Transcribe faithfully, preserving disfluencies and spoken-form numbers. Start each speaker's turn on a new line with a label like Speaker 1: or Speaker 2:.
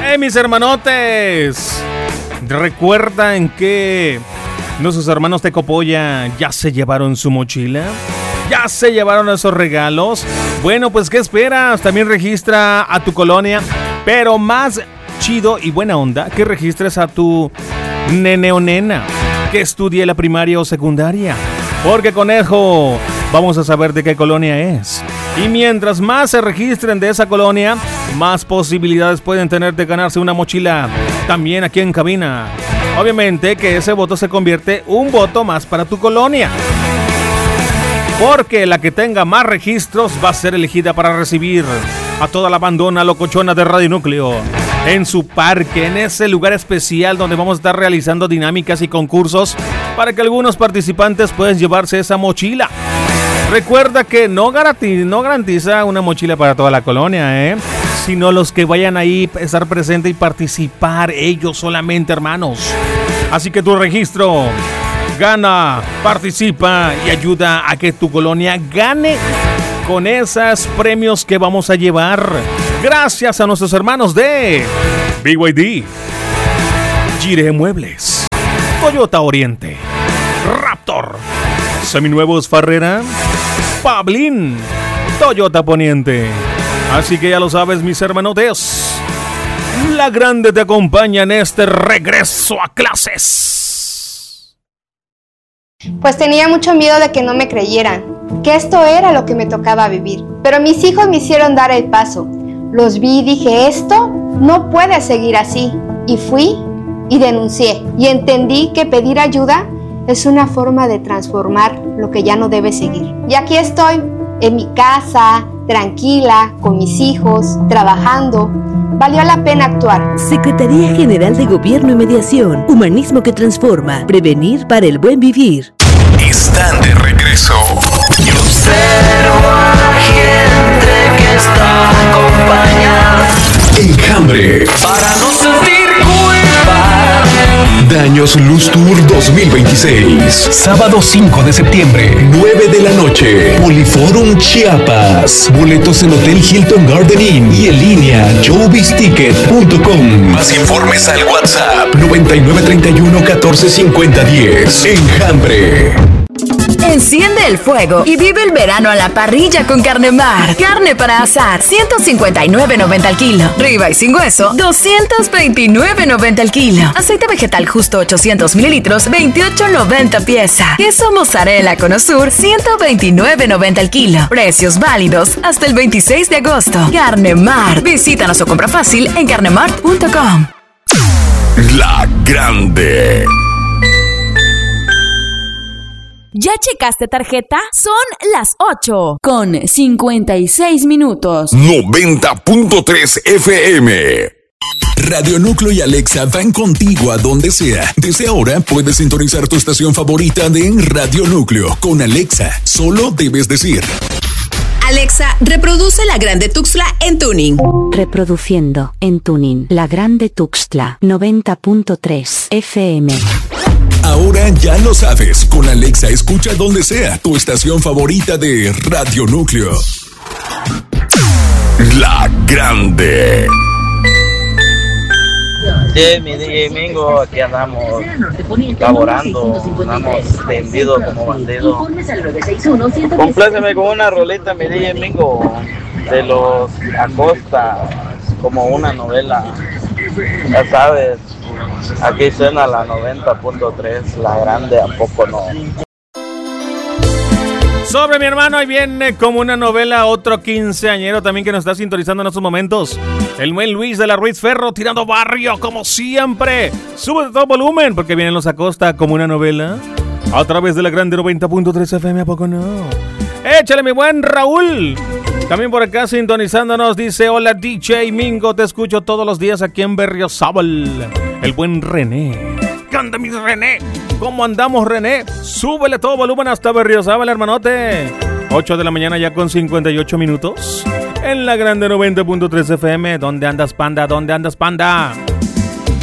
Speaker 1: ¡Hey, mis hermanotes! ¿Recuerdan que nuestros hermanos de Copolla ya se llevaron su mochila? ¿Ya se llevaron esos regalos? Bueno, pues ¿qué esperas? También registra a tu colonia, pero más chido y buena onda que registres a tu nene o nena que estudie la primaria o secundaria. Porque, conejo, vamos a saber de qué colonia es. Y mientras más se registren de esa colonia, más posibilidades pueden tener de ganarse una mochila también aquí en cabina. Obviamente que ese voto se convierte un voto más para tu colonia, porque la que tenga más registros va a ser elegida para recibir a toda la bandona locochona de Radio Núcleo en su parque, en ese lugar especial donde vamos a estar realizando dinámicas y concursos para que algunos participantes puedan llevarse esa mochila. Recuerda que no garantiza, no garantiza una mochila para toda la colonia, ¿eh? Sino los que vayan ahí a estar presentes y participar, ellos solamente, hermanos. Así que tu registro, gana, participa y ayuda a que tu colonia gane con esos premios que vamos a llevar. Gracias a nuestros hermanos de B Y D, Gire Muebles, Toyota Oriente, Raptor, Seminuevos Farrera, Pablín, Toyota Poniente. Así que ya lo sabes, mis hermanotes, la grande te acompaña en este regreso a clases.
Speaker 2: Pues tenía mucho miedo de que no me creyeran, que esto era lo que me tocaba vivir. Pero mis hijos me hicieron dar el paso. Los vi y dije, esto no puede seguir así. Y fui y denuncié. Y entendí que pedir ayuda es una forma de transformar lo que ya no debe seguir. Y aquí estoy, en mi casa, tranquila, con mis hijos, trabajando. Valió la pena actuar.
Speaker 3: Secretaría General de Gobierno y Mediación. Humanismo que transforma. Prevenir para el buen vivir.
Speaker 4: Están de regreso.
Speaker 5: Yo observo a la gente que está acompañada.
Speaker 4: Enjambre.
Speaker 5: Para no sentir culpa.
Speaker 4: Daños Luz Tour dos mil veintiséis. Sábado cinco de septiembre, nueve de la noche. Poliforum Chiapas. Boletos en Hotel Hilton Garden Inn y en línea showbiz ticket punto com. Más informes al WhatsApp noventa y nueve treinta y uno catorce cincuenta diez. Enjambre.
Speaker 6: Enciende el fuego y vive el verano a la parrilla con Carnemar. Carne para asar, ciento cincuenta y nueve noventa al kilo. Ribeye sin hueso, doscientos veintinueve noventa al kilo. Aceite vegetal justo ochocientos mililitros, veintiocho noventa pieza. Queso mozzarella Conosur, ciento veintinueve noventa al kilo. Precios válidos hasta el veintiséis de agosto. Carnemar. Visítanos o compra fácil en carnemart punto com.
Speaker 4: La Grande.
Speaker 7: ¿Ya checaste tarjeta? Son las ocho con cincuenta y seis minutos.
Speaker 4: noventa punto tres F M. Radio Núcleo y Alexa van contigo a donde sea. Desde ahora puedes sintonizar tu estación favorita de Radio Núcleo. Con Alexa, solo debes decir:
Speaker 8: Alexa, reproduce La Grande Tuxtla en tuning.
Speaker 3: Reproduciendo en tuning La Grande Tuxtla noventa punto tres F M.
Speaker 4: Ahora ya lo sabes, con Alexa escucha donde sea tu estación favorita de Radio Núcleo. La Grande.
Speaker 9: Sí, mi D J Mingo, aquí andamos laborando, andamos tendidos como bandidos. Compláceme con una rolita, mi D J Mingo, de los Acosta, como una novela, ya sabes. Aquí suena la noventa punto tres, La Grande, ¿a poco no?
Speaker 1: Sobre mi hermano, ahí viene como una novela otro quinceañero también que nos está sintonizando en estos momentos. El buen Luis de la Ruiz Ferro tirando barrio como siempre. Sube todo volumen porque vienen los Acosta como una novela a través de La Grande noventa punto tres F M, ¿a poco no? Échale, mi buen Raúl. También por acá sintonizándonos dice: hola D J Mingo, te escucho todos los días aquí en Berriozábal. El buen René. ¿Qué onda, mi René? ¿Cómo andamos, René? Súbele todo volumen hasta Berriozábal, hermanote. ocho de la mañana ya con cincuenta y ocho minutos. En La Grande noventa punto tres F M. ¿Dónde andas, panda? ¿Dónde andas, panda?